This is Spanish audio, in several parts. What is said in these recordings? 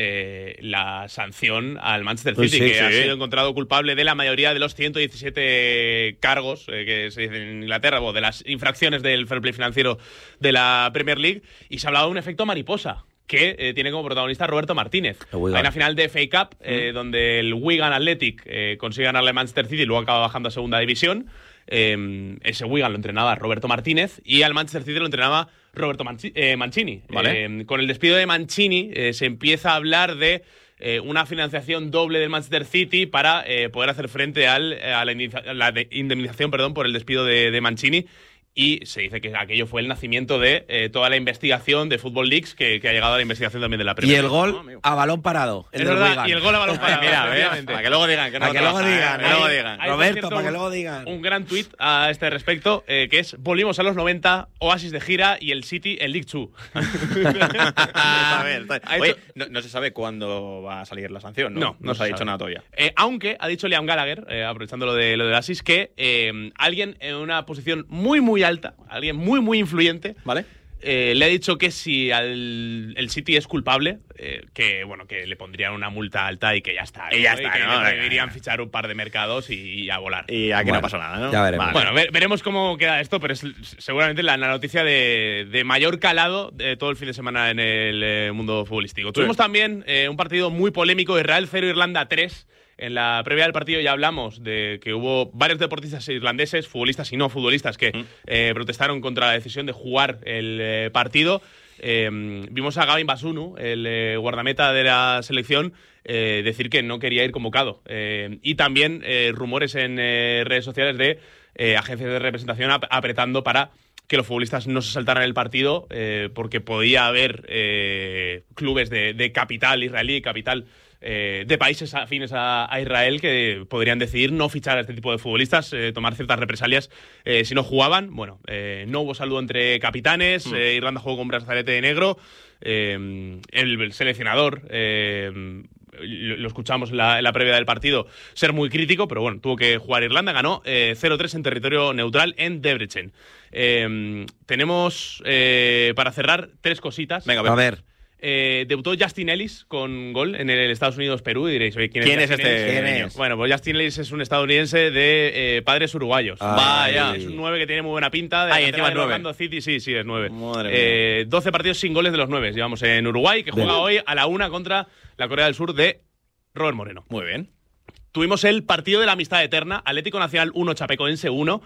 la sanción al Manchester City, ha sido encontrado culpable de la mayoría de los 117 cargos que se dicen en Inglaterra, o de las infracciones del fair play financiero de la Premier League, y se ha hablado de un efecto mariposa que tiene como protagonista Roberto Martínez. Hay una final de FA Cup donde el Wigan Athletic consigue ganarle al Manchester City y luego acaba bajando a segunda división. Ese Wigan lo entrenaba Roberto Martínez y al Manchester City lo entrenaba Roberto Mancini. ¿Vale? Con el despido de Mancini se empieza a hablar de una financiación doble del Manchester City para poder hacer frente a la indemnización por el despido de Mancini. Y se dice que aquello fue el nacimiento de toda la investigación de Football Leagues que ha llegado a la investigación también de la Premier. Y el gol a balón parado. Es verdad, y el gol a balón parado. Mira, para que luego digan. Para que luego digan. Roberto, para que luego digan. Un gran tuit a este respecto, que es: volvimos a los 90, Oasis de gira y el City en League 2. Está bien. Oye, no se sabe cuándo va a salir la sanción, ¿no? No se ha dicho nada todavía. Aunque ha dicho Liam Gallagher, aprovechando lo de Oasis, que alguien en una posición muy alta, alguien muy influyente, ¿vale? Le ha dicho que si el City es culpable, que le pondrían una multa alta y que ya está. Y ya está, que le prohibirían fichar un par de mercados y a volar. Y aquí no pasa nada, ¿no? Ya veremos. Bueno, veremos cómo queda esto, pero es seguramente la noticia de mayor calado de todo el fin de semana en el mundo futbolístico. Tuvimos también un partido muy polémico, Israel 0, Irlanda 3. En la previa del partido ya hablamos de que hubo varios deportistas irlandeses, futbolistas y no futbolistas, que protestaron contra la decisión de jugar el partido. Vimos a Gavin Basunu, el guardameta de la selección, decir que no quería ir convocado. Y también rumores en redes sociales de agencias de representación apretando para que los futbolistas no se saltaran el partido, porque podía haber clubes de capital israelí, capital de países afines a Israel, que podrían decidir no fichar a este tipo de futbolistas, tomar ciertas represalias si no jugaban. Bueno, no hubo saludo entre capitanes, Irlanda jugó con brazalete de negro, el seleccionador, lo escuchamos en la previa del partido, ser muy crítico, pero bueno, tuvo que jugar Irlanda, ganó 0-3 en territorio neutral en Debrecen. Tenemos, para cerrar, 3 cositas. Venga, a ver. Debutó Justin Ellis con gol en el Estados Unidos-Perú, y diréis, oye, ¿quién es este niño? Bueno, pues Justin Ellis es un estadounidense de padres uruguayos. Vaya, es un 9 que tiene muy buena pinta. Encima es 9. Orlando City, sí, es 9. 12 partidos sin goles de los 9, llevamos en Uruguay, que juega hoy a la 1 contra la Corea del Sur de Robert Moreno. Muy bien. Tuvimos el partido de la amistad eterna, Atlético Nacional 1, Chapecoense 1,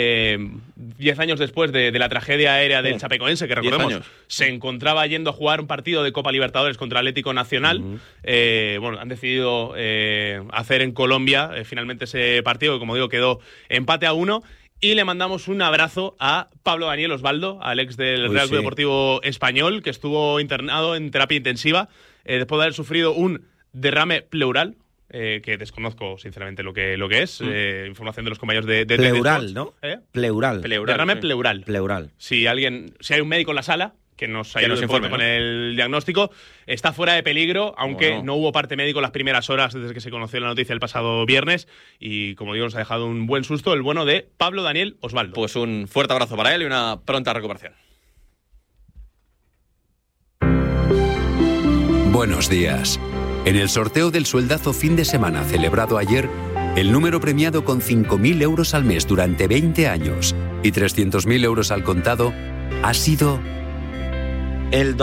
10 años después de la tragedia aérea del Chapecoense, que recordemos, se encontraba yendo a jugar un partido de Copa Libertadores contra Atlético Nacional. Han decidido hacer en Colombia finalmente ese partido, que como digo quedó empate a 1. Y le mandamos un abrazo a Pablo Daniel Osvaldo, al ex del Real Club Deportivo Español, que estuvo internado en terapia intensiva después de haber sufrido un derrame pleural. Que desconozco sinceramente lo que es, información de los compañeros de pleural, ¿no? Pleural. Derrame pleural. Si hay un médico en la sala que nos ayude con el diagnóstico, está fuera de peligro, aunque no hubo parte médico las primeras horas desde que se conoció la noticia el pasado viernes, y como digo, nos ha dejado un buen susto el bueno de Pablo Daniel Osvaldo. Pues un fuerte abrazo para él y una pronta recuperación. Buenos días. En el sorteo del sueldazo fin de semana celebrado ayer, el número premiado con 5.000 euros al mes durante 20 años y 300.000 euros al contado ha sido el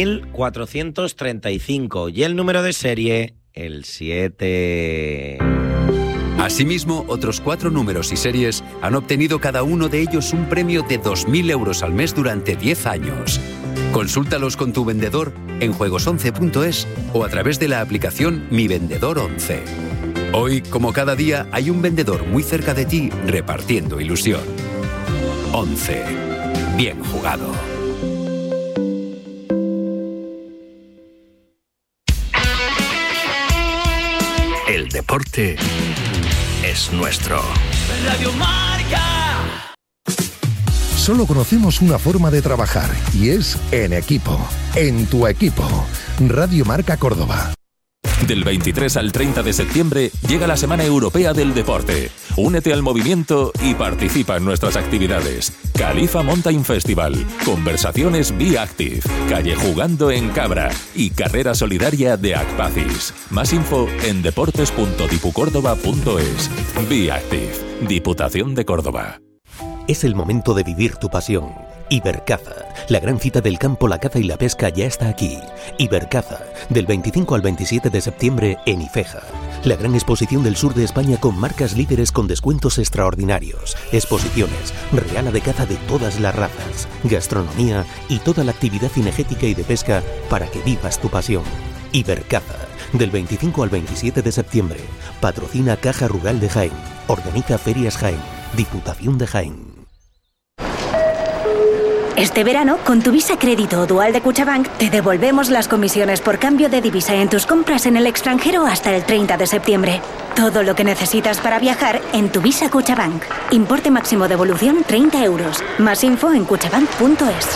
12.435 y el número de serie el 7. Asimismo, otros 4 números y series han obtenido cada uno de ellos un premio de 2.000 euros al mes durante 10 años. Consúltalos con tu vendedor en juegos11.es o a través de la aplicación Mi Vendedor 11. Hoy, como cada día, hay un vendedor muy cerca de ti repartiendo ilusión. 11. Bien jugado. El deporte es nuestro. Radio Marca. Solo conocemos una forma de trabajar y es en equipo, en tu equipo. Radio Marca Córdoba. Del 23 al 30 de septiembre llega la Semana Europea del Deporte. Únete al movimiento y participa en nuestras actividades. Califa Mountain Festival, conversaciones Be Active, calle jugando en Cabra y carrera solidaria de Acpacis. Más info en deportes.dipucórdoba.es. Be Active, Diputación de Córdoba. Es el momento de vivir tu pasión. Ibercaza, la gran cita del campo, la caza y la pesca ya está aquí. Ibercaza, del 25 al 27 de septiembre en Ifeja. La gran exposición del sur de España con marcas líderes con descuentos extraordinarios. Exposiciones, reala de caza de todas las razas, gastronomía y toda la actividad cinegética y de pesca para que vivas tu pasión. Ibercaza, del 25 al 27 de septiembre. Patrocina Caja Rural de Jaén. Organiza Ferias Jaén. Diputación de Jaén. Este verano, con tu Visa Crédito o Dual de Cuchabank, te devolvemos las comisiones por cambio de divisa en tus compras en el extranjero hasta el 30 de septiembre. Todo lo que necesitas para viajar en tu Visa Cuchabank. Importe máximo de devolución 30 euros. Más info en cuchabank.es.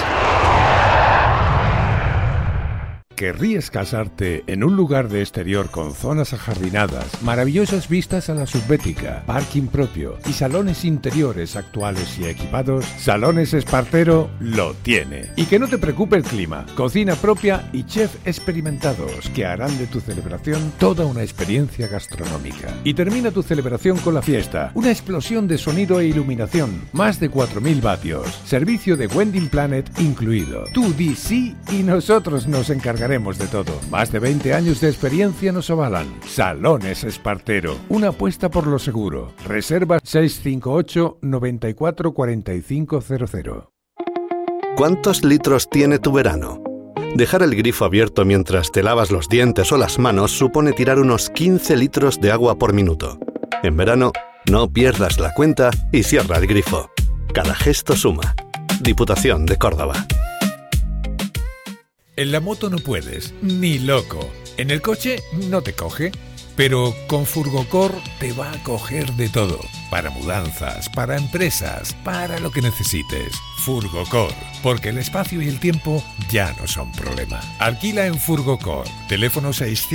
¿Querrías casarte en un lugar de exterior con zonas ajardinadas, maravillosas vistas a la subbética, parking propio y salones interiores actuales y equipados? Salones Espartero lo tiene. Y que no te preocupe el clima, cocina propia y chef experimentados que harán de tu celebración toda una experiencia gastronómica. Y termina tu celebración con la fiesta, una explosión de sonido e iluminación, más de 4.000 vatios, servicio de Wedding Planet incluido. Tú di sí y nosotros nos encargaremos de todo. Más de 20 años de experiencia nos avalan. Salones Espartero, una apuesta por lo seguro. Reserva 658 94 4500. ¿Cuántos litros tiene tu verano? Dejar el grifo abierto mientras te lavas los dientes o las manos supone tirar unos 15 litros de agua por minuto. En verano, no pierdas la cuenta y cierra el grifo. Cada gesto suma. Diputación de Córdoba. En la moto no puedes, ni loco. En el coche no te coge, pero con Furgocor te va a coger de todo. Para mudanzas, para empresas, para lo que necesites. Furgocor, porque el espacio y el tiempo ya no son problema. Alquila en Furgocor. Teléfono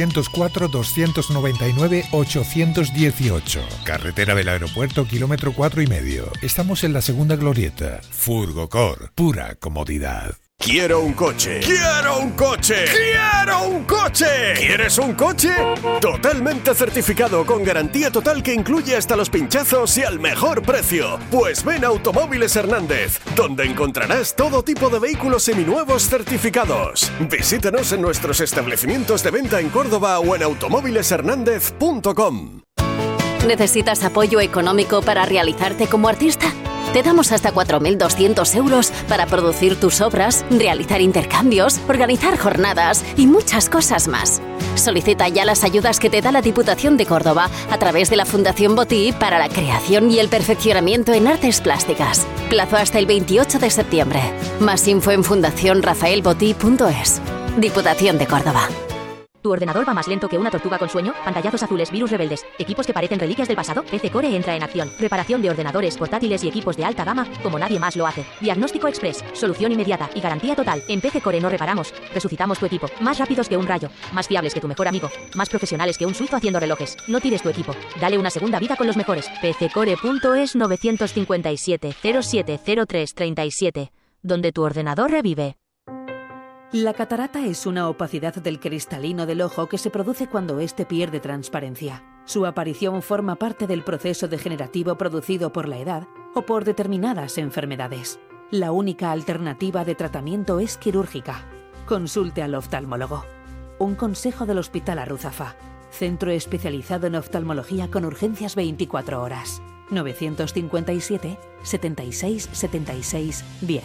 604-299-818. Carretera del Aeropuerto, kilómetro 4,5. Estamos en la segunda glorieta. Furgocor, pura comodidad. ¡Quiero un coche! ¡Quiero un coche! ¡Quiero un coche! ¿Quieres un coche? Totalmente certificado, con garantía total que incluye hasta los pinchazos y al mejor precio. Pues ven a Automóviles Hernández, donde encontrarás todo tipo de vehículos seminuevos certificados. Visítanos en nuestros establecimientos de venta en Córdoba o en automóvileshernandez.com. ¿Necesitas apoyo económico para realizarte como artista? Te damos hasta 4.200 euros para producir tus obras, realizar intercambios, organizar jornadas y muchas cosas más. Solicita ya las ayudas que te da la Diputación de Córdoba a través de la Fundación Botí para la creación y el perfeccionamiento en artes plásticas. Plazo hasta el 28 de septiembre. Más info en fundacionrafaelbotí.es. Diputación de Córdoba. ¿Tu ordenador va más lento que una tortuga con sueño? Pantallazos azules, virus rebeldes, equipos que parecen reliquias del pasado. PC Core entra en acción. Reparación de ordenadores, portátiles y equipos de alta gama como nadie más lo hace. Diagnóstico express, solución inmediata y garantía total. En PC Core no reparamos, resucitamos tu equipo. Más rápidos que un rayo, más fiables que tu mejor amigo, más profesionales que un suizo haciendo relojes. No tires tu equipo, dale una segunda vida con los mejores. PCcore.es 957 0703 37, donde tu ordenador revive. La catarata es una opacidad del cristalino del ojo que se produce cuando éste pierde transparencia. Su aparición forma parte del proceso degenerativo producido por la edad o por determinadas enfermedades. La única alternativa de tratamiento es quirúrgica. Consulte al oftalmólogo. Un consejo del Hospital Arruzafa. Centro especializado en oftalmología con urgencias 24 horas. 957 76 76 10.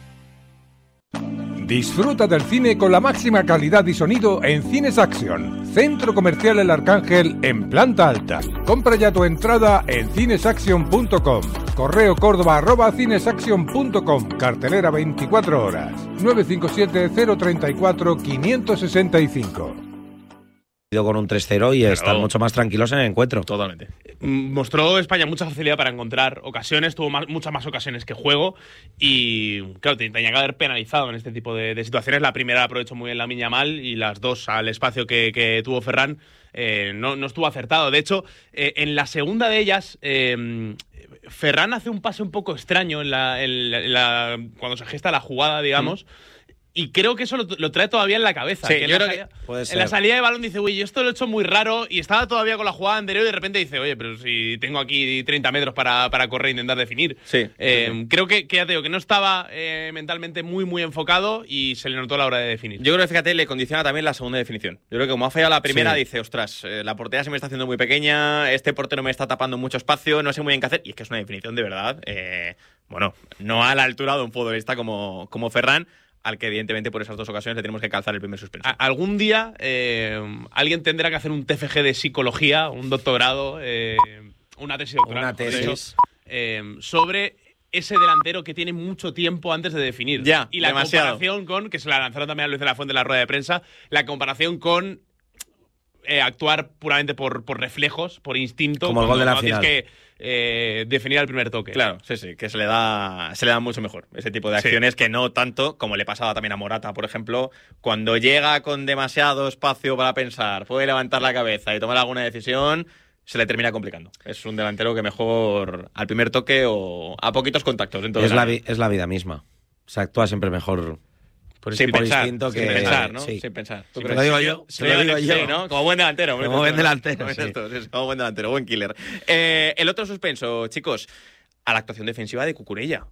Disfruta del cine con la máxima calidad y sonido en Cines Action, Centro Comercial El Arcángel en planta alta. Compra ya tu entrada en cinesaction.com. Correo córdoba@cinesaction.com. Cartelera 24 horas. 957 034 565. con un 3-0 y estar mucho más tranquilos en el encuentro. Totalmente. Mostró España mucha facilidad para encontrar ocasiones, tuvo muchas más ocasiones que juego y, claro, tenía que haber penalizado en este tipo de situaciones. La primera la aprovechó muy bien Lamine Yamal y las dos al espacio que tuvo Ferran no estuvo acertado. De hecho, en la segunda de ellas, Ferran hace un pase un poco extraño cuando se gesta la jugada, digamos. Y creo que eso lo trae todavía en la cabeza. Sí, que yo creo que puede ser. En la salida de balón dice, uy, yo esto lo he hecho muy raro, y estaba todavía con la jugada anterior y de repente dice, oye, pero si tengo aquí 30 metros para correr e intentar definir. Sí. Creo que ya te digo, que no estaba mentalmente muy enfocado y se le notó a la hora de definir. Yo creo que, fíjate, le condiciona también la segunda definición. Yo creo que como ha fallado la primera, dice, ostras, la portería se me está haciendo muy pequeña, este portero me está tapando mucho espacio, no sé muy bien qué hacer. Y es que es una definición de verdad, bueno, no a la altura de un futbolista como Ferran, al que evidentemente por esas dos ocasiones le tenemos que calzar el primer suspenso. Algún día alguien tendrá que hacer un TFG de psicología, un doctorado, una tesis doctoral. Una tesis. Sobre ese delantero que tiene mucho tiempo antes de definir. Ya, y la demasiado. comparación con, que se la lanzaron también a Luis de la Fuente en la rueda de prensa, la comparación con actuar puramente por reflejos, por instinto. Como el gol de la final. Tienes que definir al primer toque. Claro, sí, que se le da mucho mejor ese tipo de acciones, que no tanto como le pasaba también a Morata, por ejemplo, cuando llega con demasiado espacio para pensar, puede levantar la cabeza y tomar alguna decisión, se le termina complicando. Es un delantero que mejor al primer toque o a poquitos contactos. Es la vida misma. Se actúa siempre mejor. Sin pensar, ¿no? Sin pensar. Se lo digo yo. Sí, ¿no? Como buen delantero. Como buen delantero, como buen delantero, buen killer. El otro suspenso, chicos, a la actuación defensiva de Cucurella.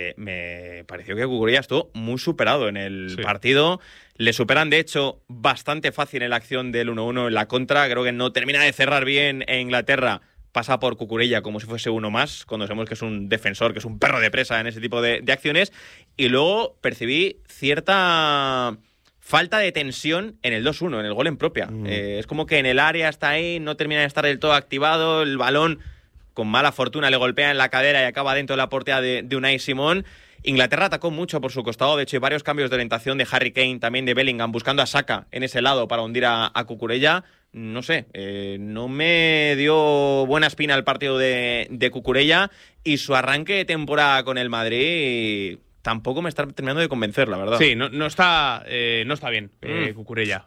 Me pareció que Cucurella estuvo muy superado en el partido. Le superan, de hecho, bastante fácil en la acción del 1-1 en la contra. Creo que no termina de cerrar bien en Inglaterra. Pasa por Cucurella como si fuese uno más, cuando sabemos que es un defensor, que es un perro de presa en ese tipo de acciones. Y luego percibí cierta falta de tensión en el 2-1, en el gol en propia. Es como que en el área está ahí, no termina de estar del todo activado, el balón con mala fortuna le golpea en la cadera y acaba dentro de la portería de Unai Simón. Inglaterra atacó mucho por su costado, de hecho hay varios cambios de orientación de Harry Kane, también de Bellingham, buscando a Saka en ese lado para hundir a Cucurella. No sé, no me dio buena espina el partido de Cucurella, y su arranque de temporada con el Madrid tampoco me está terminando de convencer, la verdad. Sí, no está bien Cucurella.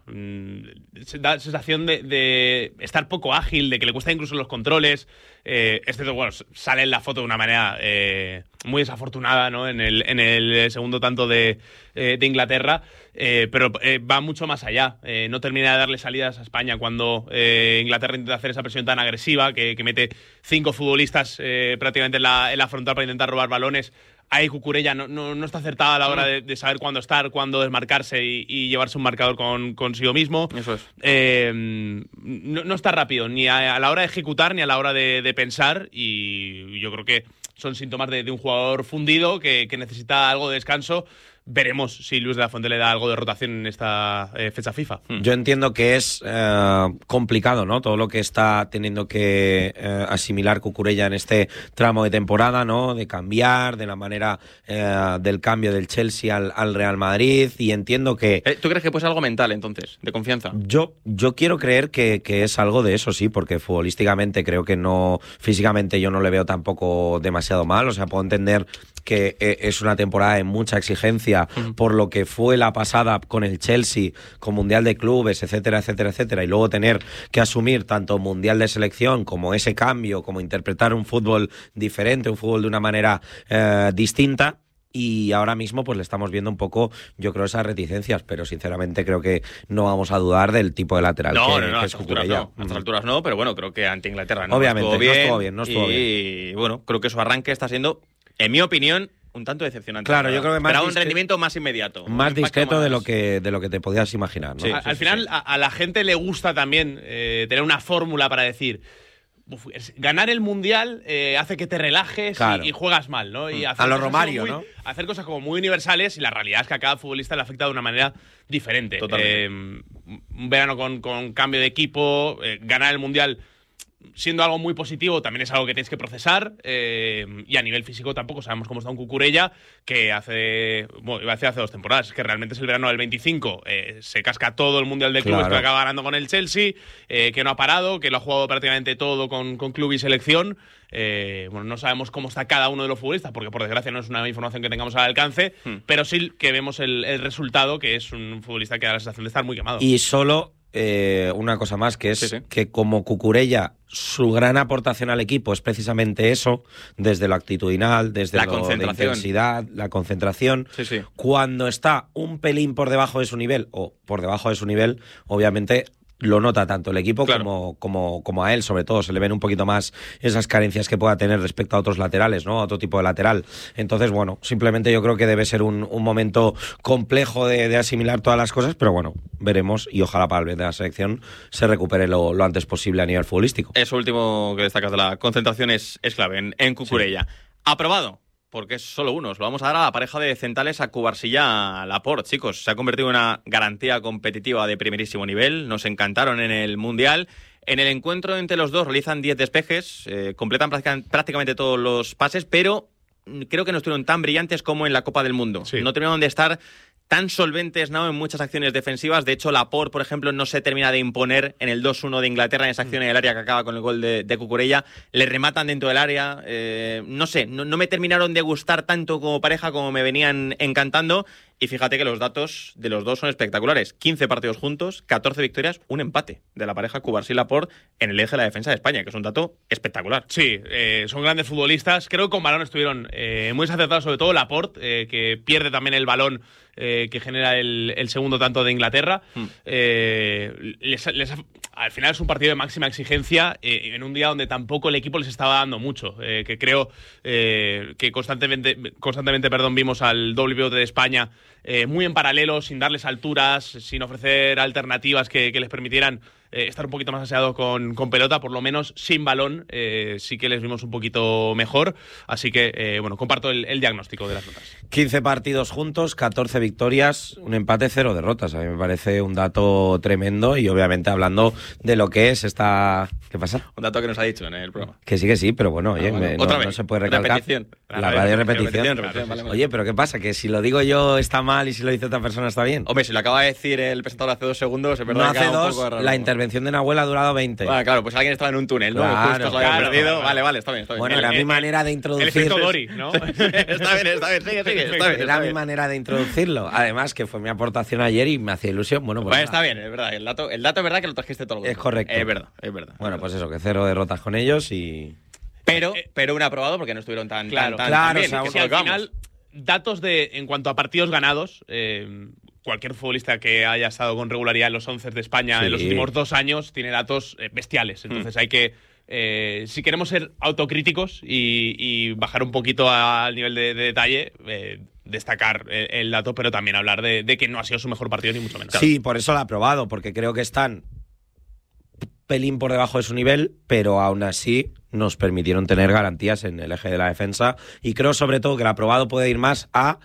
Da sensación de estar poco ágil, de que le cuesta incluso los controles. Bueno, sale en la foto de una manera muy desafortunada, ¿no? En el segundo tanto de Inglaterra, pero va mucho más allá. No termina de darle salidas a España cuando Inglaterra intenta hacer esa presión tan agresiva que mete 5 futbolistas prácticamente en la frontal para intentar robar balones. Ahí Cucurella no está acertada a la hora de saber cuándo estar, cuándo desmarcarse y llevarse un marcador consigo mismo. Eso es. No está rápido, ni a la hora de ejecutar, ni a la hora de pensar, y yo creo que son síntomas de un jugador fundido que necesita algo de descanso. Veremos si Luis de la Fuente le da algo de rotación en esta fecha FIFA. Yo entiendo que es complicado, ¿no? Todo lo que está teniendo que asimilar Cucurella en este tramo de temporada, ¿no? De cambiar, de la manera del cambio del Chelsea al Real Madrid, y entiendo que... ¿Tú crees que puede ser algo mental, entonces, de confianza? Yo quiero creer que es algo de eso, sí, porque futbolísticamente creo que no... Físicamente yo no le veo tampoco demasiado mal, o sea, puedo entender que es una temporada de mucha exigencia por lo que fue la pasada con el Chelsea, con Mundial de Clubes, etcétera, etcétera, etcétera, y luego tener que asumir tanto Mundial de Selección como ese cambio, como interpretar un fútbol diferente, un fútbol de una manera distinta. Y ahora mismo pues le estamos viendo un poco, yo creo, esas reticencias, pero sinceramente creo que no vamos a dudar del tipo de lateral que es Cucurella. A estas alturas no, pero bueno, creo que ante Inglaterra obviamente estuvo bien. Y bueno, creo que su arranque está siendo, en mi opinión, un tanto decepcionante. Claro, yo creo que más un rendimiento más inmediato. Más discreto de lo que te podías imaginar, ¿no? Sí, al final, a la gente le gusta también tener una fórmula para decir... ganar el Mundial hace que te relajes, claro, y juegas mal, ¿no? Y a lo Romario, ¿no? Hacer cosas como muy universales, y la realidad es que a cada futbolista le afecta de una manera diferente. Un verano con cambio de equipo, ganar el Mundial siendo algo muy positivo, también es algo que tienes que procesar. Y a nivel físico tampoco sabemos cómo está un Cucurella, que hace 2 temporadas, que realmente es el verano del 25. Se casca todo el Mundial de Clubes, que acaba ganando con el Chelsea, que no ha parado, que lo ha jugado prácticamente todo con club y selección. No sabemos cómo está cada uno de los futbolistas, porque por desgracia no es una información que tengamos al alcance, pero sí que vemos el resultado, que es un futbolista que da la sensación de estar muy quemado. Y solo una cosa más, que es que como Cucurella, su gran aportación al equipo es precisamente eso, desde lo actitudinal, desde la lo de intensidad, la concentración. Cuando está un pelín por debajo de su nivel, o por debajo de su nivel, obviamente lo nota tanto el equipo como a él, sobre todo. Se le ven un poquito más esas carencias que pueda tener respecto a otros laterales, ¿no? A otro tipo de lateral. Entonces, bueno, simplemente yo creo que debe ser un momento complejo de asimilar todas las cosas, pero bueno, veremos, y ojalá para el bien de la selección se recupere lo antes posible a nivel futbolístico. Eso último que destacas de la concentración es clave en Cucurella. Aprobado, porque es solo uno. Lo vamos a dar a la pareja de centrales, a Cubarsí-Laporte. Chicos, se ha convertido en una garantía competitiva de primerísimo nivel. Nos encantaron en el Mundial. En el encuentro entre los dos realizan 10 despejes, completan prácticamente todos los pases, pero creo que no estuvieron tan brillantes como en la Copa del Mundo. No terminaron de estar tan solventes, ¿no?, en muchas acciones defensivas. De hecho, Laporte, por ejemplo, no se termina de imponer en el 2-1 de Inglaterra, en esa acción en el área que acaba con el gol de Cucurella. Le rematan dentro del área. No sé, no me terminaron de gustar tanto como pareja como me venían encantando. Y fíjate que los datos de los dos son espectaculares. 15 partidos juntos, 14 victorias, un empate de la pareja Cubarsí-Laporte en el eje de la defensa de España, que es un dato espectacular. Sí, son grandes futbolistas. Creo que con balón estuvieron muy acertados, sobre todo Laporte, que pierde también el balón que genera el segundo tanto de Inglaterra. Al final es un partido de máxima exigencia en un día donde tampoco el equipo les estaba dando mucho. Que creo que constantemente vimos al doble pivote de España muy en paralelo, sin darles alturas, sin ofrecer alternativas que les permitieran estar un poquito más aseados con pelota, por lo menos sin balón. Sí que les vimos un poquito mejor. Así que, comparto el diagnóstico de las notas. 15 partidos juntos, 14 victorias, un empate, 0 derrotas. A mí me parece un dato tremendo, y obviamente hablando de lo que es esta... ¿Qué pasa? Un dato que nos ha dicho en el programa. Que sí, pero bueno, oye, no se puede recalcar. Repetición. La radio repetición. Vale. Oye, pero ¿qué pasa? Que si lo digo yo está mal y si lo dice otra persona está bien. Hombre, si lo acaba de decir el presentador hace 2 segundos, es verdad. No hace 2, la intervención de Nahuel ha durado 20. Bueno, claro, pues alguien estaba en un túnel, ¿no? Claro, justo se había perdido. Vale, está bien. Bueno, era mi manera de introducir... El efecto Dori, ¿no? Está bien, sigue. Era mi manera de introducirlo. Además, que fue mi aportación ayer y me hacía ilusión. Bueno, está bien, es verdad. El dato es verdad que lo trajiste todo el mundo. Es correcto. Es verdad. Bueno, pues eso, que 0 derrotas con ellos y... Pero un aprobado porque no estuvieron tan bien. Claro, o sea, que al final, datos en cuanto a partidos ganados, cualquier futbolista que haya estado con regularidad en los 11 de España en los últimos 2 años tiene datos bestiales. Entonces hay que, si queremos ser autocríticos y bajar un poquito al nivel de detalle, destacar el dato, pero también hablar de que no ha sido su mejor partido, ni mucho menos. Sí, por eso lo ha aprobado, porque creo que están pelín por debajo de su nivel, pero aún así nos permitieron tener garantías en el eje de la defensa, y creo sobre todo que el aprobado puede ir más a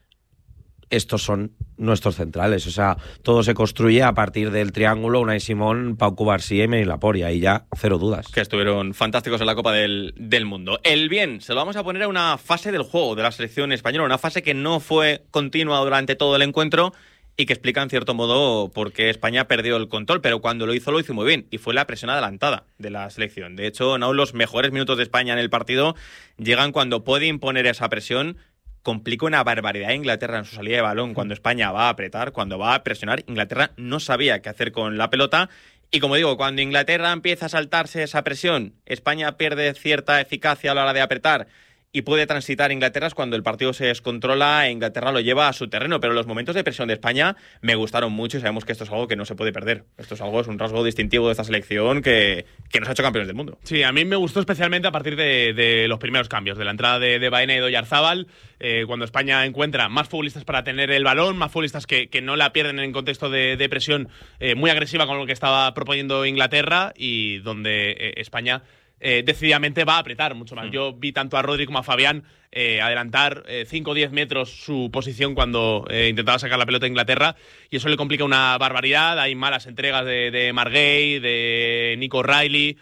estos son nuestros centrales, o sea, todo se construye a partir del triángulo Unai Simón, Pau Cubarsí y Emery Laporte, y ahí ya 0 dudas. Que estuvieron fantásticos en la Copa del Mundo. El bien, se lo vamos a poner a una fase del juego de la selección española, una fase que no fue continua durante todo el encuentro, y que explica en cierto modo por qué España perdió el control, pero cuando lo hizo muy bien, y fue la presión adelantada de la selección. De hecho, no, los mejores minutos de España en el partido llegan cuando puede imponer esa presión. Complica una barbaridad a Inglaterra en su salida de balón. Cuando España va a apretar, cuando va a presionar, Inglaterra no sabía qué hacer con la pelota. Y como digo, cuando Inglaterra empieza a saltarse esa presión, España pierde cierta eficacia a la hora de apretar y puede transitar Inglaterra, es cuando el partido se descontrola e Inglaterra lo lleva a su terreno. Pero los momentos de presión de España me gustaron mucho, y sabemos que esto es algo que no se puede perder. Esto es un rasgo distintivo de esta selección que nos ha hecho campeones del mundo. Sí, a mí me gustó especialmente a partir de los primeros cambios, de la entrada de Baena y de Oyarzábal, cuando España encuentra más futbolistas para tener el balón, más futbolistas que no la pierden en contexto de presión muy agresiva con lo que estaba proponiendo Inglaterra, y donde España decididamente va a apretar mucho más. Yo vi tanto a Rodri como a Fabián adelantar 5 o 10 metros su posición cuando intentaba sacar la pelota a Inglaterra, y eso le complica una barbaridad. Hay malas entregas de Marguerite, de Nico Riley.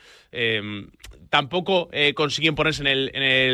Tampoco consiguen ponerse en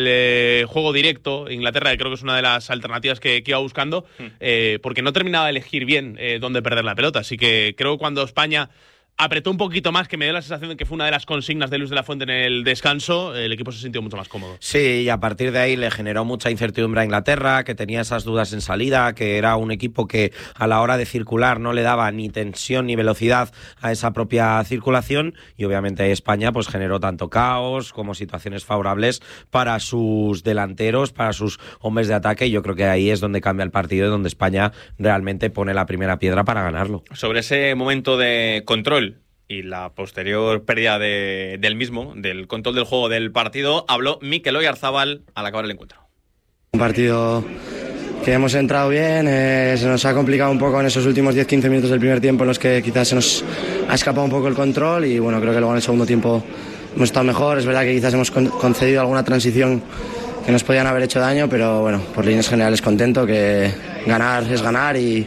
el juego directo Inglaterra, que creo que es una de las alternativas que iba buscando, porque no terminaba de elegir bien dónde perder la pelota. Así que creo que cuando España apretó un poquito más, que me dio la sensación de que fue una de las consignas de Luis de la Fuente en el descanso, el equipo se sintió mucho más cómodo. Sí, y a partir de ahí le generó mucha incertidumbre a Inglaterra, que tenía esas dudas en salida, que era un equipo que a la hora de circular no le daba ni tensión ni velocidad a esa propia circulación, y obviamente España pues generó tanto caos como situaciones favorables para sus delanteros, para sus hombres de ataque, y yo creo que ahí es donde cambia el partido y donde España realmente pone la primera piedra para ganarlo. Sobre ese momento de control y la posterior pérdida del mismo, del control del juego del partido, habló Mikel Oyarzabal al acabar el encuentro. Un partido que hemos entrado bien, se nos ha complicado un poco en esos últimos 10-15 minutos del primer tiempo en los que quizás se nos ha escapado un poco el control, y bueno, creo que luego en el segundo tiempo hemos estado mejor. Es verdad que quizás hemos concedido alguna transición que nos podían haber hecho daño, pero bueno, por líneas generales contento, que ganar es ganar y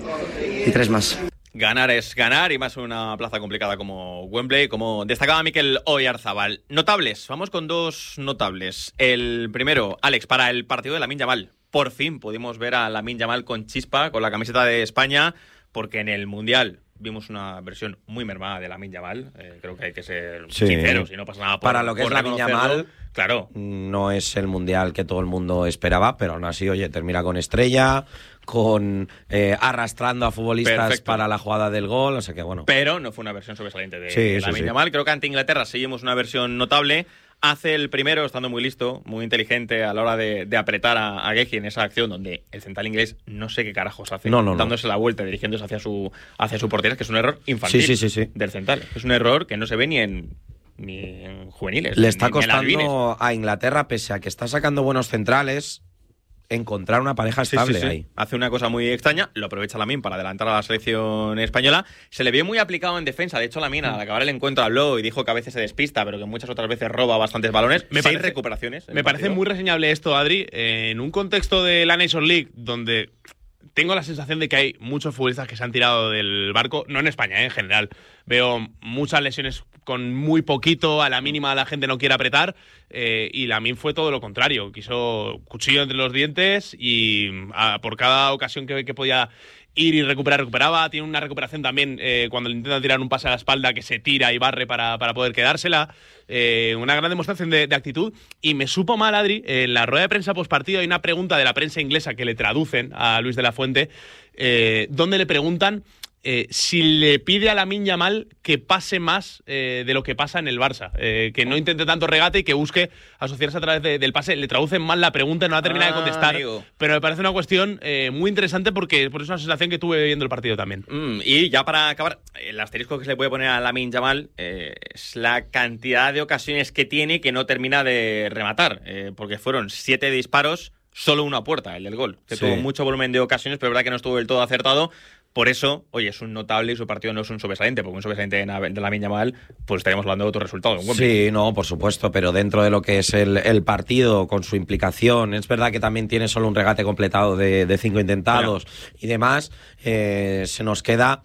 3 más. Ganar es ganar, y más una plaza complicada como Wembley, como destacaba Mikel Oyarzabal. Notables, vamos con 2 notables. El primero, Alex, para el partido de Lamine Yamal. Por fin pudimos ver a Lamine Yamal con chispa, con la camiseta de España, porque en el Mundial vimos una versión muy mermada de Lamine Yamal. Creo que hay que ser sinceros y no pasa nada para lo que es Lamine Yamal, claro, no es el Mundial que todo el mundo esperaba, pero aún así, oye, termina con estrella, con arrastrando a futbolistas perfecto para la jugada del gol, o sea que bueno. Pero no fue una versión sobresaliente de Lamine Yamal. Creo que ante Inglaterra seguimos una versión notable. Hace el primero estando muy listo, muy inteligente a la hora de apretar a Guehi en esa acción donde el central inglés no sé qué carajos hace, dándose la vuelta, dirigiéndose hacia su portería, que es un error infantil del central. Es un error que no se ve ni en juveniles. Le está costando a Inglaterra, pese a que está sacando buenos centrales, encontrar una pareja estable ahí. Hace una cosa muy extraña, lo aprovecha Lamine para adelantar a la selección española. Se le vio muy aplicado en defensa. De hecho, Lamine al acabar el encuentro habló y dijo que a veces se despista, pero que muchas otras veces roba bastantes balones. 6 recuperaciones. Me parece muy reseñable esto, Adri, en un contexto de la Nations League donde tengo la sensación de que hay muchos futbolistas que se han tirado del barco, no en España, en general. Veo muchas lesiones con muy poquito, a la mínima la gente no quiere apretar, y Lamine fue todo lo contrario. Quiso cuchillo entre los dientes y por cada ocasión que podía ir y recuperaba. Tiene una recuperación también cuando le intentan tirar un pase a la espalda, que se tira y barre para poder quedársela. Una gran demostración de actitud. Y me supo mal, Adri, en la rueda de prensa postpartido hay una pregunta de la prensa inglesa que le traducen a Luis de la Fuente, donde le preguntan si le pide a Lamine Yamal que pase más de lo que pasa en el Barça, que no intente tanto regate y que busque asociarse a través del pase. Le traducen mal la pregunta y no la termina de contestar, pero me parece una cuestión muy interesante porque es una sensación que tuve viendo el partido también. Y ya para acabar, el asterisco que se le puede poner a Lamine Yamal es la cantidad de ocasiones que tiene que no termina de rematar, porque fueron 7 disparos, solo una puerta, el del gol, que tuvo mucho volumen de ocasiones, pero es verdad que no estuvo del todo acertado. Por eso, oye, es un notable y su partido no es un sobresaliente, porque un sobresaliente de Lamine Yamal, pues estaríamos hablando de otro resultado. Sí, no, por supuesto, pero dentro de lo que es el partido, con su implicación, es verdad que también tiene solo un regate completado de 5 intentados y demás, se nos queda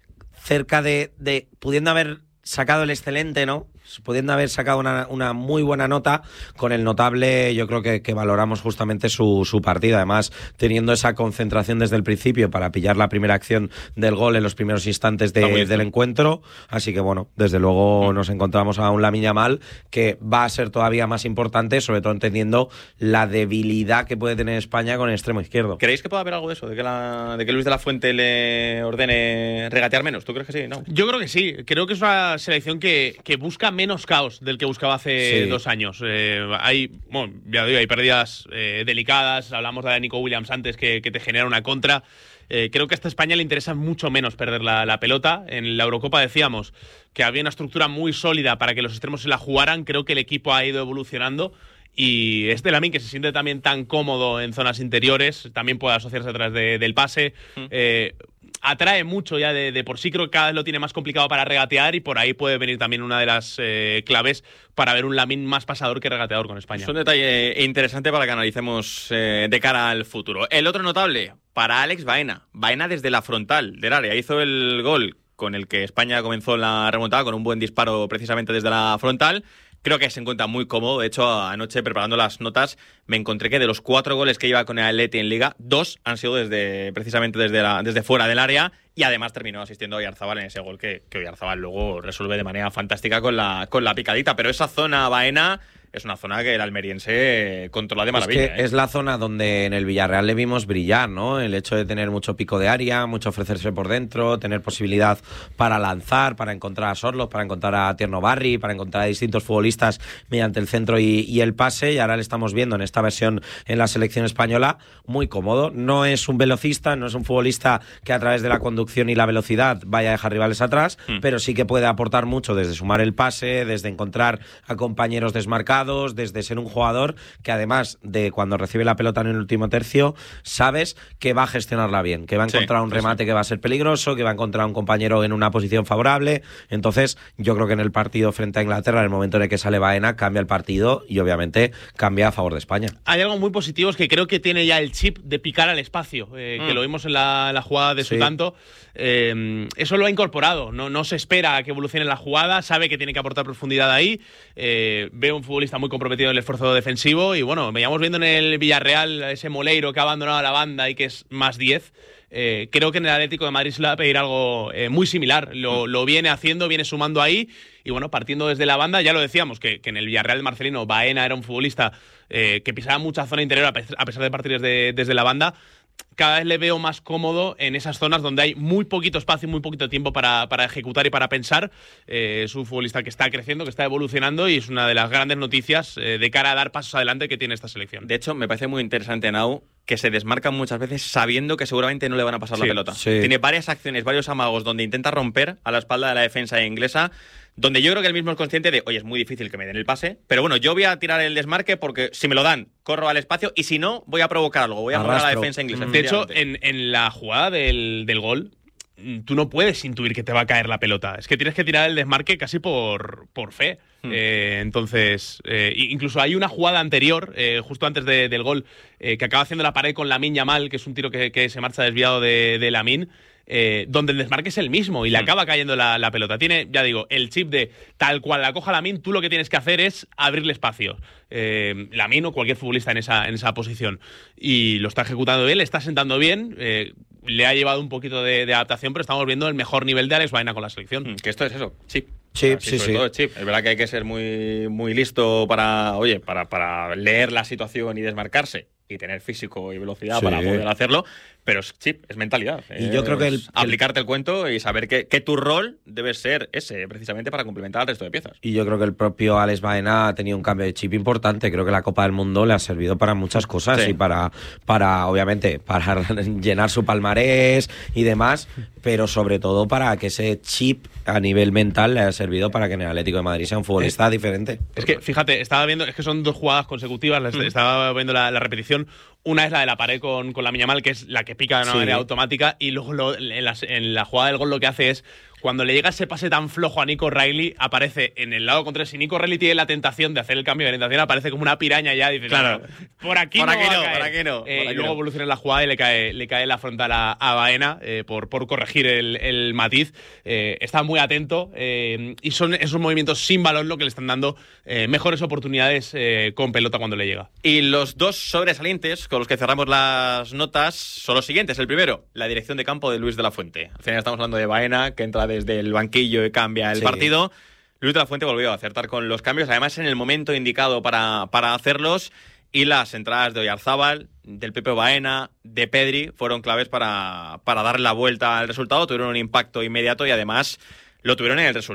cerca de pudiendo haber sacado el excelente, ¿no? Pudiendo haber sacado una muy buena nota, con el notable yo creo que valoramos justamente su partido, además teniendo esa concentración desde el principio para pillar la primera acción del gol en los primeros instantes del encuentro, así que bueno, desde luego nos encontramos a un Lamine Yamal que va a ser todavía más importante, sobre todo entendiendo la debilidad que puede tener España con el extremo izquierdo. ¿Creéis que puede haber algo de eso? ¿De que Luis de la Fuente le ordene regatear menos? ¿Tú crees que sí? ¿No? Yo creo que sí, creo que es una selección que busca menos caos del que buscaba hace 2 años. Hay pérdidas delicadas, hablamos de la Nico Williams antes, que te genera una contra. Creo que a esta España le interesa mucho menos perder la pelota. En la Eurocopa decíamos que había una estructura muy sólida para que los extremos se la jugaran. Creo que el equipo ha ido evolucionando Y Lamine, que se siente también tan cómodo en zonas interiores, también puede asociarse a través del pase. Atrae mucho ya de por sí, creo que cada vez lo tiene más complicado para regatear y por ahí puede venir también una de las claves para ver un Lamine más pasador que regateador con España. Es un detalle interesante para que analicemos de cara al futuro. El otro notable, para Alex Baena. Baena desde la frontal del área. Hizo el gol con el que España comenzó la remontada, con un buen disparo precisamente desde la frontal. Creo que se encuentra muy cómodo. De hecho, anoche, preparando las notas, me encontré que de los 4 goles que lleva con el Atleti en Liga, 2 han sido precisamente desde fuera del área, y además terminó asistiendo a Oyarzabal en ese gol que Oyarzabal luego resuelve de manera fantástica con la picadita. Pero esa zona Baena es una zona que el almeriense controla de maravilla. Es que es la zona donde en el Villarreal le vimos brillar, ¿no? El hecho de tener mucho pico de área, mucho ofrecerse por dentro, tener posibilidad para lanzar, para encontrar a Sorloth, para encontrar a Tierno Barri, para encontrar a distintos futbolistas mediante el centro y el pase, y ahora le estamos viendo en esta versión en la selección española muy cómodo. No es un velocista, no es un futbolista que a través de la conducción y la velocidad vaya a dejar rivales atrás, pero sí que puede aportar mucho desde sumar el pase, desde encontrar a compañeros desmarcados, desde ser un jugador que además de cuando recibe la pelota en el último tercio, sabes que va a gestionarla bien, que va a encontrar un remate que va a ser peligroso, que va a encontrar un compañero en una posición favorable. Entonces yo creo que en el partido frente a Inglaterra, en el momento en el que sale Baena, cambia el partido y obviamente cambia a favor de España. Hay algo muy positivo, es que creo que tiene ya el chip de picar al espacio, que lo vimos en la jugada de su tanto. Eso lo ha incorporado, no se espera a que evolucione la jugada, sabe que tiene que aportar profundidad ahí. Ve un futbolista muy comprometido en el esfuerzo defensivo y bueno, veníamos viendo en el Villarreal ese Moleiro que ha abandonado la banda y que es más 10. Creo que en el Atlético de Madrid se le va a pedir algo muy similar. Lo viene haciendo, viene sumando ahí y bueno, partiendo desde la banda, ya lo decíamos, que en el Villarreal de Marcelino Baena era un futbolista que pisaba mucha zona interior a pesar de partir desde la banda. Cada vez le veo más cómodo en esas zonas donde hay muy poquito espacio y muy poquito tiempo para ejecutar y para pensar. Es un futbolista que está creciendo, que está evolucionando y es una de las grandes noticias de cara a dar pasos adelante que tiene esta selección. De hecho, me parece muy interesante, Nau, que se desmarcan muchas veces sabiendo que seguramente no le van a pasar la pelota. Sí. Tiene varias acciones, varios amagos donde intenta romper a la espalda de la defensa inglesa, donde yo creo que él mismo es consciente de, oye, es muy difícil que me den el pase, pero bueno, yo voy a tirar el desmarque porque si me lo dan, corro al espacio y si no, voy a provocar algo, voy a mover a la defensa inglesa. De hecho, en la jugada del gol, tú no puedes intuir que te va a caer la pelota. Es que tienes que tirar el desmarque casi por fe. Entonces, incluso hay una jugada anterior, justo antes del gol, que acaba haciendo la pared con Lamine Yamal, que es un tiro que se marcha desviado de Lamine, donde el desmarque es el mismo y le acaba cayendo la pelota. Tiene, ya digo, el chip de tal cual la coja Lamine, tú lo que tienes que hacer es abrirle espacio. Lamine o cualquier futbolista en esa posición. Y lo está ejecutando bien, le está sentando bien. Le ha llevado un poquito de adaptación, pero estamos viendo el mejor nivel de Alex Baena con la selección. Que esto es eso, chip. Sí. Todo chip. Es verdad que hay que ser muy, muy listo para leer la situación y desmarcarse y tener físico y velocidad para poder hacerlo, pero es chip, es mentalidad. Y yo creo que aplicarte el cuento y saber que tu rol debe ser ese, precisamente para complementar al resto de piezas. Y yo creo que el propio Alex Baena ha tenido un cambio de chip importante. Creo que la Copa del Mundo le ha servido para muchas cosas y para obviamente, para llenar su palmarés y demás, pero sobre todo para que ese chip a nivel mental le haya servido para que en el Atlético de Madrid sea un futbolista diferente. Es que, fíjate, estaba viendo, es que son 2 jugadas consecutivas, estaba viendo la repetición. Una es la de la pared con Lamine Yamal, que es la que pica de una manera automática, y luego en la jugada del gol lo que hace es, cuando le llega ese pase tan flojo a Nico Reilly, aparece en el lado contrario. Si Nico Reilly tiene la tentación de hacer el cambio de orientación, aparece como una piraña ya, y dice, claro, por aquí no. Y luego evoluciona en la jugada y le cae la frontal a Baena por corregir el matiz. Está muy atento y son esos movimientos sin balón lo que le están dando mejores oportunidades con pelota cuando le llega. Y los 2 sobresalientes con los que cerramos las notas son los siguientes. El primero, la dirección de campo de Luis de la Fuente. Al final estamos hablando de Baena, que entra desde el banquillo y cambia el partido. Luis de la Fuente volvió a acertar con los cambios, además en el momento indicado para hacerlos, y las entradas de Oyarzabal, del Pepe Baena, de Pedri, fueron claves para dar la vuelta al resultado. Tuvieron un impacto inmediato y además lo tuvieron en el resultado.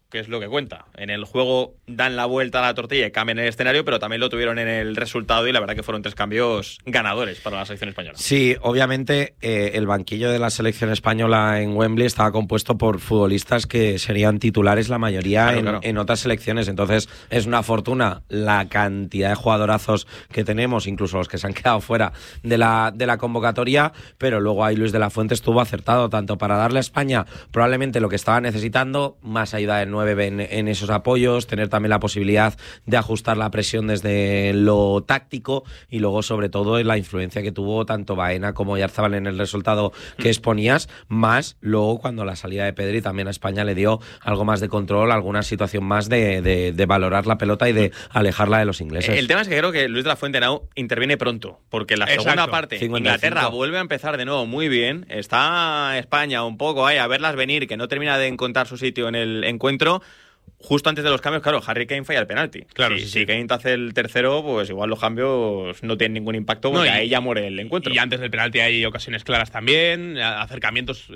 que es lo que cuenta. En el juego dan la vuelta a la tortilla y cambian el escenario, pero también lo tuvieron en el resultado y la verdad que fueron 3 cambios ganadores para la selección española. Sí, obviamente el banquillo de la selección española en Wembley estaba compuesto por futbolistas que serían titulares la mayoría en otras selecciones. Entonces es una fortuna la cantidad de jugadorazos que tenemos, incluso los que se han quedado fuera de la convocatoria, pero luego ahí Luis de la Fuente estuvo acertado tanto para darle a España probablemente lo que estaba necesitando, más ayuda del 9 en esos apoyos, tener también la posibilidad de ajustar la presión desde lo táctico y luego sobre todo la influencia que tuvo tanto Baena como Oyarzabal en el resultado que exponías, más luego cuando la salida de Pedri también a España le dio algo más de control, alguna situación más de valorar la pelota y de alejarla de los ingleses. El tema es que creo que Luis de la Fuente interviene pronto, porque en la segunda parte 55. Inglaterra vuelve a empezar de nuevo muy bien, está España un poco ahí a verlas venir, que no termina de encontrar su sitio en el encuentro. Justo antes de los cambios, claro, Harry Kane falla el penalti. Claro, si Kane te hace el tercero, pues igual los cambios no tienen ningún impacto porque ahí ya muere el encuentro. Y antes del penalti hay ocasiones claras también, acercamientos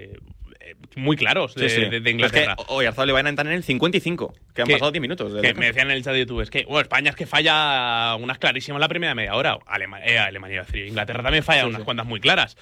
muy claros de Inglaterra. Es que Oyarzabal le van a entrar en el 55, que han pasado 10 minutos. Que me decían en el chat de YouTube, es que España es que falla unas clarísimas la primera media hora. Alemania, Inglaterra también falla unas cuantas muy claras.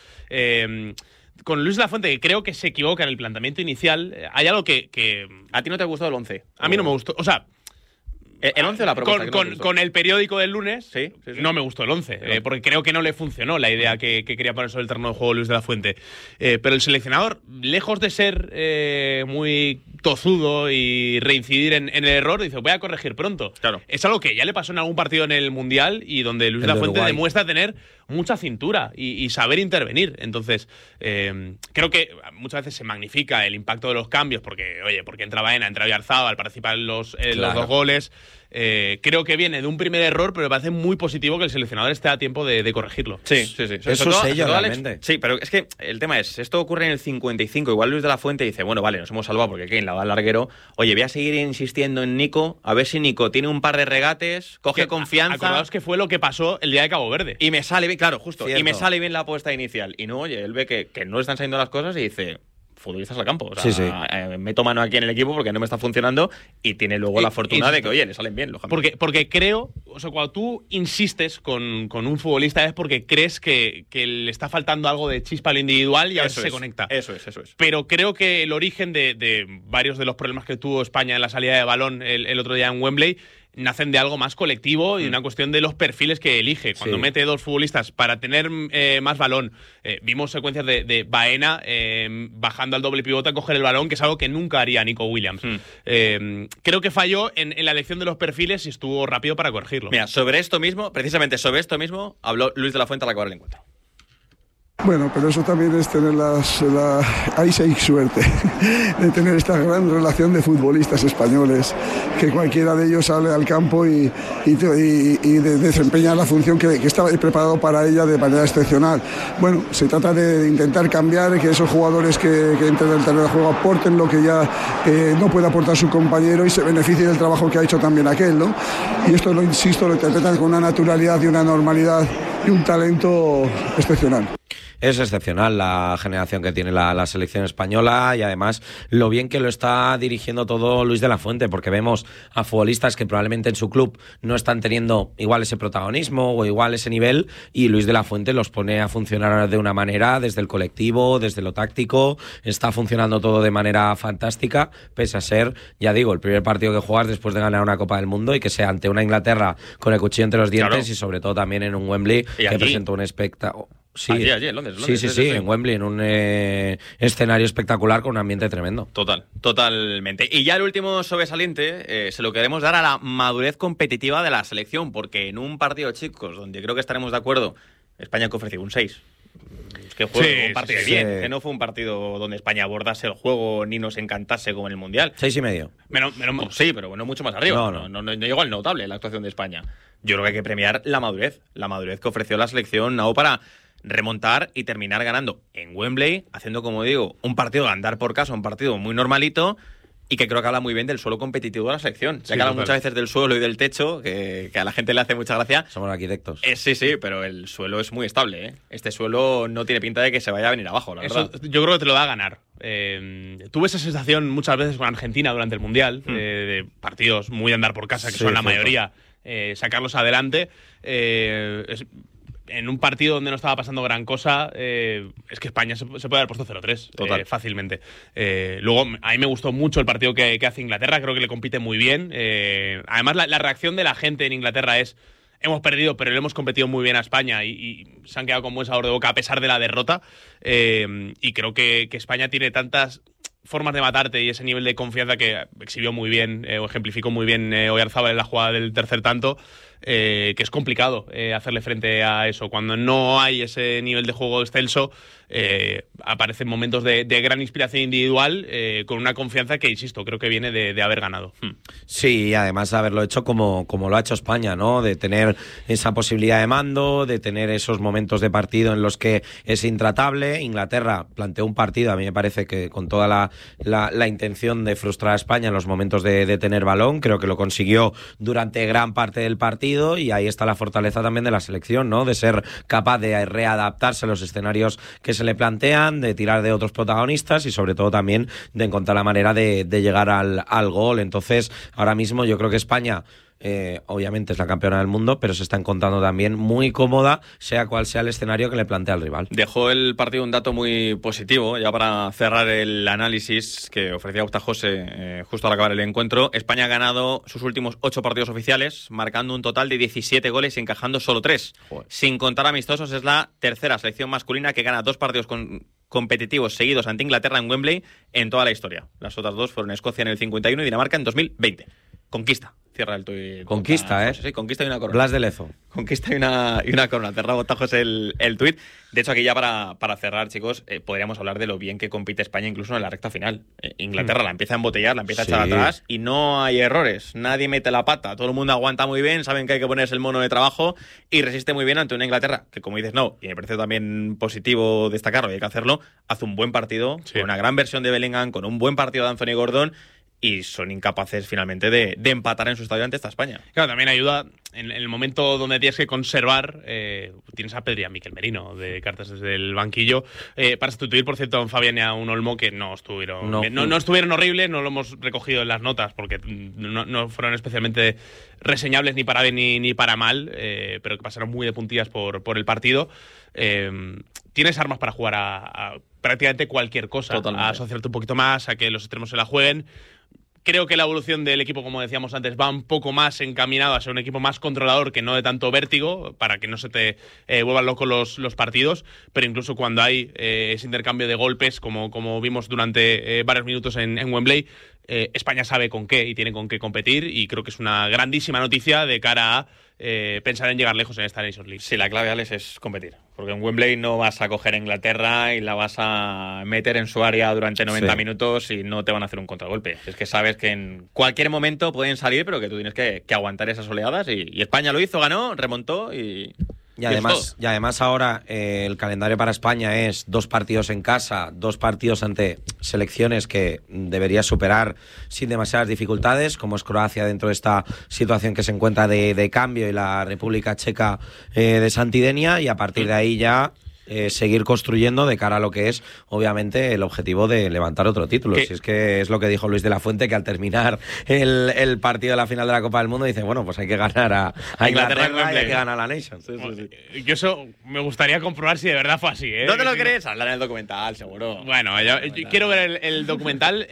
Con Luis de la Fuente, que creo que se equivoca en el planteamiento inicial, hay algo que ¿A ti no te ha gustado el 11? A mí no me gustó. O sea, ¿el 11 o la propuesta? Con el periódico del lunes, sí. No me gustó el 11, porque creo que no le funcionó la idea que quería poner sobre el terreno de juego Luis de la Fuente. Pero el seleccionador, lejos de ser muy tozudo y reincidir en el error, dice, voy a corregir pronto. Claro. Es algo que ya le pasó en algún partido en el Mundial y donde Luis de la Fuente demuestra tener mucha cintura y saber intervenir. Entonces, creo que muchas veces se magnifica el impacto de los cambios porque entra Baena, entra Oyarzabal, participa en los 2 goles. Creo que viene de un primer error, pero me parece muy positivo que el seleccionador esté a tiempo de corregirlo. Sí. Es su sello, realmente. Sí, pero es que el tema es, esto ocurre en el 55, igual Luis de la Fuente dice, bueno, vale, nos hemos salvado porque Kane la va al larguero, oye, voy a seguir insistiendo en Nico, a ver si Nico tiene un par de regates, coge confianza. Acordaos que fue lo que pasó el día de Cabo Verde. Y me sale bien, claro, justo, Cierto. y me sale bien la apuesta inicial. Y no, oye, él ve que no le están saliendo las cosas y dice, futbolistas al campo. O sea, meto mano aquí en el equipo porque no me está funcionando y tiene luego la fortuna de que, oye, le salen bien los cambios. Porque creo, o sea, cuando tú insistes con un futbolista es porque crees que le está faltando algo de chispa al individual y a veces se conecta. Eso es. Pero creo que el origen de varios de los problemas que tuvo España en la salida de balón el otro día en Wembley nacen de algo más colectivo y una cuestión de los perfiles que elige. Cuando mete 2 futbolistas para tener más balón, vimos secuencias de Baena bajando al doble pivote a coger el balón, que es algo que nunca haría Nico Williams. Creo que falló en la elección de los perfiles y estuvo rápido para corregirlo. Mira, precisamente sobre esto mismo, habló Luis de la Fuente al acabar el encuentro. Bueno, pero eso también es tener ahí sí hay suerte de tener esta gran relación de futbolistas españoles, que cualquiera de ellos sale al campo y desempeña la función que estaba preparado para ella de manera excepcional. Bueno, se trata de intentar cambiar, que esos jugadores que entren en el terreno de juego aporten lo que ya no puede aportar su compañero y se beneficien del trabajo que ha hecho también aquel, ¿no? Y esto, lo insisto, lo interpretan con una naturalidad y una normalidad y un talento excepcional. Es excepcional la generación que tiene la selección española y además lo bien que lo está dirigiendo todo Luis de la Fuente, porque vemos a futbolistas que probablemente en su club no están teniendo igual ese protagonismo o igual ese nivel, y Luis de la Fuente los pone a funcionar de una manera desde el colectivo, desde lo táctico. Está funcionando todo de manera fantástica, pese a ser, ya digo, el primer partido que juegas después de ganar una Copa del Mundo y que sea ante una Inglaterra con el cuchillo entre los dientes, claro. Y sobre todo también en un Wembley que presentó un espectáculo. Sí, allí, en Londres. Sí, en Wembley, en un escenario espectacular con un ambiente tremendo. Totalmente. Y ya el último sobresaliente se lo queremos dar a la madurez competitiva de la selección, porque en un partido, chicos, donde creo que estaremos de acuerdo, España que ofreció un 6. Es que fue un partido bien, que no fue un partido donde España abordase el juego ni nos encantase como en el Mundial. 6,5. Sí, pero bueno, mucho más arriba. No llegó al notable la actuación de España. Yo creo que hay que premiar la madurez que ofreció la selección Nao para remontar y terminar ganando en Wembley, haciendo, como digo, un partido de andar por casa, un partido muy normalito, y que creo que habla muy bien del suelo competitivo de la selección. Se habla muchas veces del suelo y del techo, que a la gente le hace mucha gracia. Somos arquitectos. Sí, pero el suelo es muy estable, ¿eh? Este suelo no tiene pinta de que se vaya a venir abajo, la verdad. Yo creo que te lo va a ganar. Tuve esa sensación muchas veces con Argentina durante el Mundial, de partidos muy de andar por casa, que son la mayoría, sacarlos adelante. En un partido donde no estaba pasando gran cosa, es que España se puede haber puesto 0-3 fácilmente. Luego, a mí me gustó mucho el partido que hace Inglaterra, creo que le compite muy bien. Además, la reacción de la gente en Inglaterra es: hemos perdido, pero le hemos competido muy bien a España y se han quedado con buen sabor de boca a pesar de la derrota. Y creo que España tiene tantas formas de matarte y ese nivel de confianza que exhibió muy bien, o ejemplificó muy bien Oyarzábal en la jugada del tercer tanto, que es complicado hacerle frente a eso. Cuando no hay ese nivel de juego excelso, aparecen momentos de gran inspiración individual, con una confianza que, insisto, creo que viene de haber ganado. Sí, y además de haberlo hecho como lo ha hecho España, ¿no? De tener esa posibilidad de mando, de tener esos momentos de partido en los que es intratable. Inglaterra planteó un partido, a mí me parece que con toda la intención de frustrar a España en los momentos de tener balón. Creo que lo consiguió durante gran parte del partido, y ahí está la fortaleza también de la selección, ¿no? De ser capaz de readaptarse a los escenarios que se le plantean, de tirar de otros protagonistas y sobre todo también de encontrar la manera de llegar al gol. Entonces, ahora mismo yo creo que España obviamente es la campeona del mundo, pero se está encontrando también muy cómoda, sea cual sea el escenario que le plantea el rival. Dejó el partido un dato muy positivo, ya para cerrar el análisis que ofrecía Gustavo José justo al acabar el encuentro. España ha ganado sus últimos 8 partidos oficiales, marcando un total de 17 goles y encajando solo 3. Joder. Sin contar amistosos, es la tercera selección masculina que gana 2 partidos competitivos seguidos ante Inglaterra en Wembley en toda la historia. Las otras 2 fueron Escocia en el 51 y Dinamarca en 2020. Conquista. Cierra el tuit. Conquista, Sí, conquista y una corona. Blas de Lezo. Conquista y una corona. Cerra Botajos el tuit. De hecho, aquí ya para cerrar, chicos, podríamos hablar de lo bien que compite España incluso en la recta final. Inglaterra la empieza a embotellar, la empieza a echar atrás y no hay errores. Nadie mete la pata. Todo el mundo aguanta muy bien, saben que hay que ponerse el mono de trabajo y resiste muy bien ante una Inglaterra que, como dices, no, y me parece también positivo destacarlo y hay que hacerlo, hace un buen partido, con una gran versión de Bellingham, con un buen partido de Anthony Gordon, y son incapaces finalmente de empatar en su estadio ante esta España. Claro, también ayuda en el momento donde tienes que conservar. Tienes a Pedri y a Miquel Merino de cartas desde el banquillo, para sustituir, por cierto, a un Fabián y a un Olmo que no estuvieron no estuvieron horribles. No lo hemos recogido en las notas porque no fueron especialmente reseñables ni para bien ni para mal, pero que pasaron muy de puntillas por el partido. Tienes armas para jugar a prácticamente cualquier cosa. Totalmente. A asociarte un poquito más, a que los extremos se la jueguen. Creo que la evolución del equipo, como decíamos antes, va un poco más encaminado a ser un equipo más controlador, que no de tanto vértigo, para que no se te vuelvan locos los partidos. Pero incluso cuando hay ese intercambio de golpes, como vimos durante varios minutos en Wembley, España sabe con qué y tiene con qué competir, y creo que es una grandísima noticia de cara a pensar en llegar lejos en esta Nations League. Sí, la clave, Alex, es competir. Porque en Wembley no vas a coger a Inglaterra y la vas a meter en su área durante 90 minutos y no te van a hacer un contragolpe. Es que sabes que en cualquier momento pueden salir, pero que tú tienes que aguantar esas oleadas. Y España lo hizo, ganó, remontó y además ahora el calendario para España es 2 partidos en casa, 2 partidos ante selecciones que debería superar sin demasiadas dificultades, como es Croacia dentro de esta situación que se encuentra de cambio, y la República Checa de Santidenia, y a partir de ahí ya seguir construyendo de cara a lo que es, obviamente, el objetivo de levantar otro título. Si es que es lo que dijo Luis de la Fuente, que al terminar el partido de la final de la Copa del Mundo dice, bueno, pues hay que ganar a Inglaterra y hay que ganar a la Nations. Sí. Yo eso me gustaría comprobar si de verdad fue así, ¿eh? ¿No te lo crees? Hablar en el documental, seguro. Bueno, yo quiero ver el documental.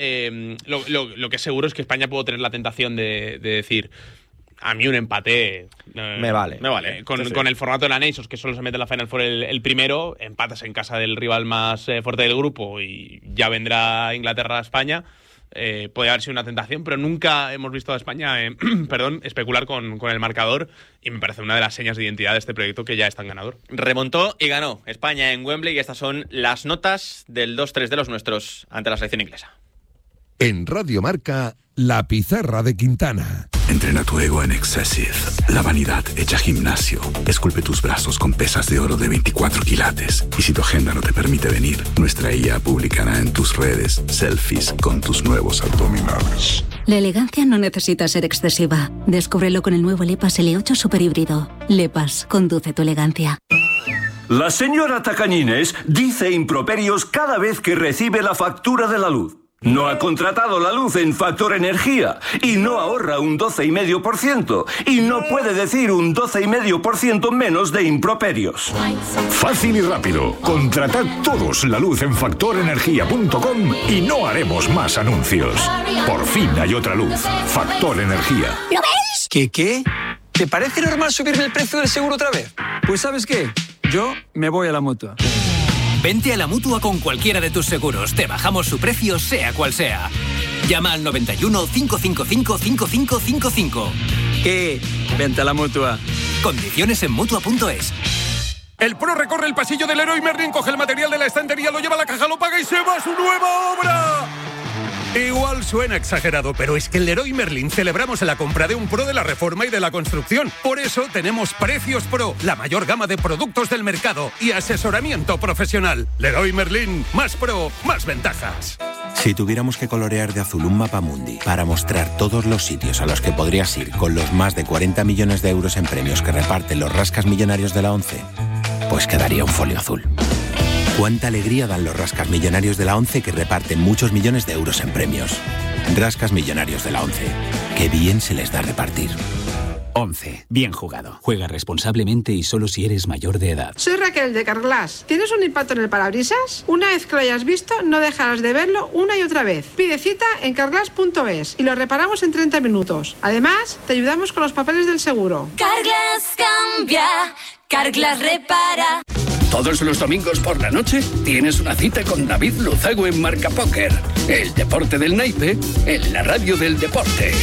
Lo que es seguro es que España puede tener la tentación de decir, a mí un empate me vale. Con el formato de la Nations, que solo se mete en la Final Four el primero, empatas en casa del rival más fuerte del grupo y ya vendrá Inglaterra a España. Puede haber sido una tentación, pero nunca hemos visto a España especular con el marcador, y me parece una de las señas de identidad de este proyecto que ya es tan ganador. Remontó y ganó España en Wembley, y estas son las notas del 2-3 de los nuestros ante la selección inglesa. En Radio Marca, La Pizarra de Quintana. Entrena tu ego en Excessive, la vanidad hecha gimnasio. Esculpe tus brazos con pesas de oro de 24 quilates. Y si tu agenda no te permite venir, nuestra IA publicará en tus redes selfies con tus nuevos abdominales. La elegancia no necesita ser excesiva. Descúbrelo con el nuevo Lepas L8 Super Híbrido. Lepas, conduce tu elegancia. La señora Tacañines dice improperios cada vez que recibe la factura de la luz. No ha contratado la luz en Factor Energía y no ahorra un 12,5% y no puede decir un 12,5% menos de improperios. Fácil y rápido. Contratad todos la luz en factorenergia.com y no haremos más anuncios. Por fin hay otra luz. Factor Energía. ¿Lo ves? ¿Qué? ¿Te parece normal subirme el precio del seguro otra vez? Pues ¿sabes qué? Yo me voy a la Mutua. Vente a la Mutua con cualquiera de tus seguros. Te bajamos su precio, sea cual sea. Llama al 91 555 5555. ¿Qué? Vente a la Mutua. Condiciones en Mutua.es. El pro recorre el pasillo del Leroy Merlin, coge el material de la estantería, lo lleva a la caja, lo paga y se va a su nueva obra. Igual suena exagerado, pero es que en Leroy Merlin celebramos la compra de un pro de la reforma y de la construcción. Por eso tenemos Precios Pro, la mayor gama de productos del mercado y asesoramiento profesional. Leroy Merlin, más pro, más ventajas. Si tuviéramos que colorear de azul un mapamundi para mostrar todos los sitios a los que podrías ir con los más de 40 millones de euros en premios que reparten los rascas millonarios de la ONCE, pues quedaría un folio azul. Cuánta alegría dan los rascas millonarios de la ONCE que reparten muchos millones de euros en premios. Rascas millonarios de la ONCE. Qué bien se les da repartir. ONCE. Bien jugado. Juega responsablemente y solo si eres mayor de edad. Soy Raquel de Carglass. ¿Tienes un impacto en el parabrisas? Una vez que lo hayas visto, no dejarás de verlo una y otra vez. Pide cita en carglass.es y lo reparamos en 30 minutos. Además, te ayudamos con los papeles del seguro. Carglass cambia, Carglass repara. Todos los domingos por la noche tienes una cita con David Luzago en Marca Póker. El deporte del naipe en la radio del deporte.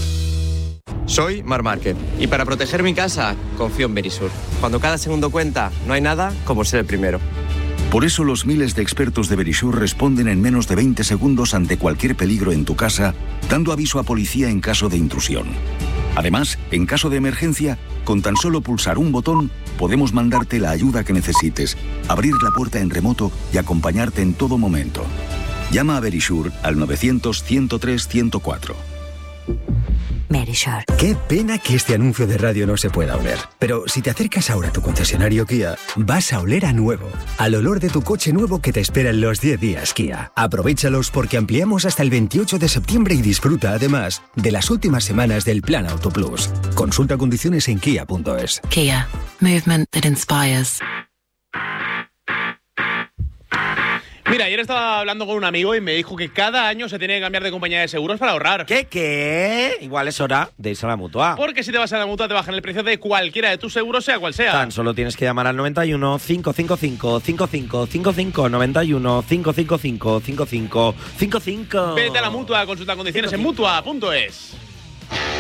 Soy Mar Márquez y para proteger mi casa confío en Verisur. Cuando cada segundo cuenta, no hay nada como ser el primero. Por eso los miles de expertos de Verisur responden en menos de 20 segundos ante cualquier peligro en tu casa, dando aviso a policía en caso de intrusión. Además, en caso de emergencia, con tan solo pulsar un botón, podemos mandarte la ayuda que necesites, abrir la puerta en remoto y acompañarte en todo momento. Llama a Verisur al 900-103-104. Verisur. Qué pena que este anuncio de radio no se pueda oler. Pero si te acercas ahora a tu concesionario Kia, vas a oler a nuevo. Al olor de tu coche nuevo que te espera en los 10 días Kia. Aprovéchalos porque ampliamos hasta el 28 de septiembre y disfruta además de las últimas semanas del Plan Auto Plus. Consulta condiciones en kia.es. Kia. Movement that inspires. Mira, ayer estaba hablando con un amigo y me dijo que cada año se tiene que cambiar de compañía de seguros para ahorrar. ¿Qué? Igual es hora de irse a la Mutua. Porque si te vas a la Mutua te bajan el precio de cualquiera de tus seguros, sea cual sea. Tan solo tienes que llamar al 91 555 5555 91 555 5555. Vete a la Mutua, consulta condiciones en Mutua.es.